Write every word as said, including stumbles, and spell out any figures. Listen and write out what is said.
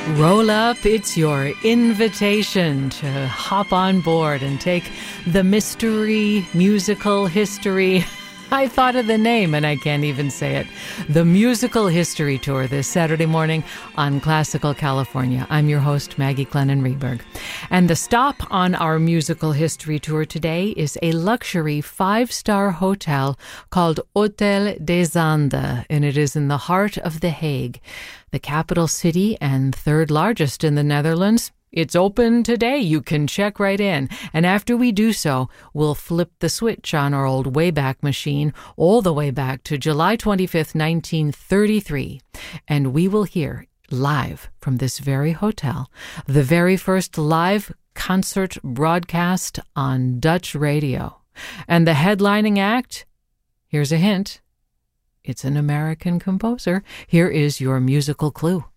Roll up, it's your invitation to hop on board and take the mystery musical history. I thought of the name and I can't even say it. The Musical History Tour this Saturday morning on Classical California. I'm your host, Maggie Glennon Rieberg. And the stop on our Musical History Tour today is a luxury five-star hotel called Hotel des Andes, and it is in the heart of The Hague, the capital city and third largest in the Netherlands. It's open today. You can check right in. And after we do so, we'll flip the switch on our old Wayback Machine all the way back to July twenty-fifth, nineteen thirty-three. And we will hear live from this very hotel the very first live concert broadcast on Dutch radio. And the headlining act, here's a hint, it's an American composer. Here is your musical clue.